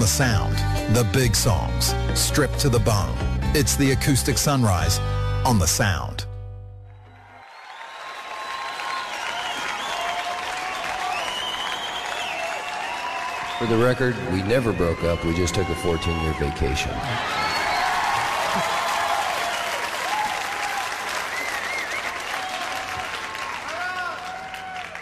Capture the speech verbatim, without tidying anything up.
the sound, the big songs, stripped to the bone. It's the Acoustic Sunrise on the Sound. For the record, we never broke up. We just took a fourteen-year vacation.